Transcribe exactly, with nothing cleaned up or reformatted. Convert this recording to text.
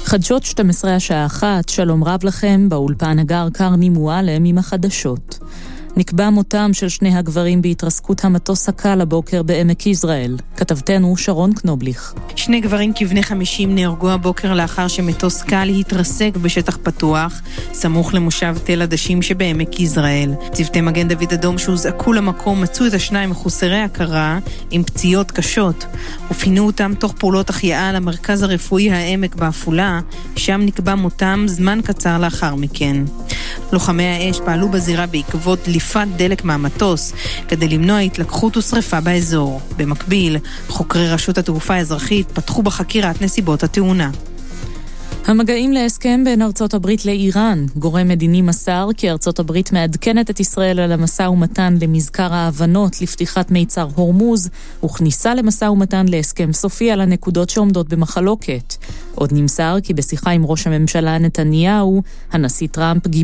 חדשות שתים עשרה השעה אחת, שלום רב לכם, באולפן הגר קרני מועלם עם החדשות. נקבע מותם של שני הגברים בהתרסקות המטוס הקל הבוקר בעמק יזרעאל. כתבתנו שרון קנובליך. שני גברים כבני חמישים נהרגו הבוקר לאחר שמטוס קל התרסק בשטח פתוח, סמוך למושב תל עדשים שבעמק יזרעאל. צוותי מגן דוד אדום שהוזעקו למקום מצאו את השניים מחוסרי הכרה עם פציעות קשות, ופינו אותם תוך פעולות החייאה למרכז הרפואי העמק בעפולה, שם נקבע מותם זמן קצר לאחר מכן. לוחמי האש פעלו בזירה בעקבות דליפת דלק מהמטוס כדי למנוע התלקחות ושריפה באזור. במקביל, חוקרי רשות התעופה האזרחית פתחו בחקירת נסיבות התאונה. המגעים להסכם בין ארצות הברית לאיראן. גורם מדיני מסר כי ארצות הברית מעדכנת את ישראל על המשא ומתן למזכר ההבנות לפתיחת מיצר הורמוז, וכניסה למשא ומתן להסכם סופי על הנקודות שעומדות במחלוקת. עוד נמסר כי בשיחה עם ראש הממשלה נתניהו, הנשיא טראמפ